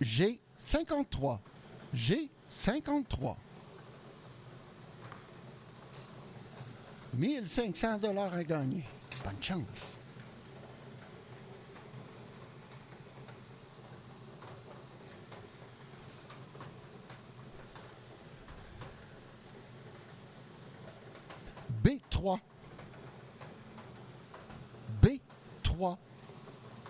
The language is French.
G53. G53. 1500 $ à gagner. Bonne chance. B3. B3.